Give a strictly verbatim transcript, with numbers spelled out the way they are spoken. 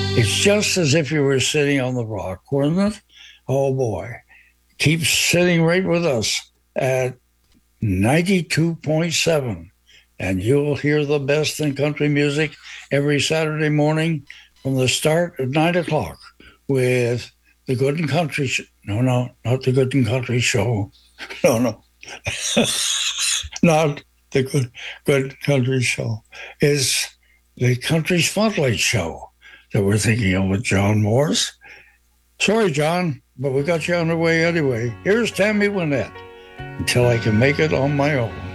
It's just as if you were sitting on the rock, wasn't it? Oh boy. Keep sitting right with us at ninety-two point seven, and you'll hear the best in country music every Saturday morning from the start at nine o'clock with the Good and Country. Sh- no, no, not the Good and Country Show. No, no, not the Good Good Country Show. Is the Country Spotlight Show that we're thinking of with John Morris. Sorry, John, but we got you underway anyway. Here's Tammy Wynette. Until I can make it on my own.